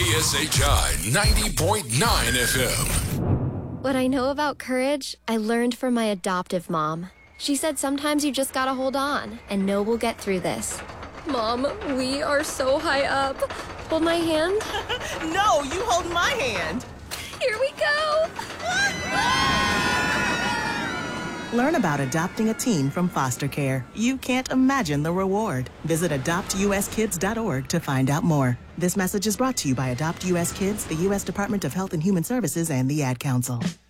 PSHI 90.9 FM. What I know about courage, I learned from my adoptive mom. She said sometimes you just gotta hold on and know we'll get through this. Mom, we are so high up. Hold my hand. No, you hold my hand. Here we go. Learn about adopting a teen from foster care. You can't imagine the reward. Visit adoptuskids.org to find out more. This message is brought to you by Adopt U.S. Kids, the U.S. Department of Health and Human Services, and the Ad Council.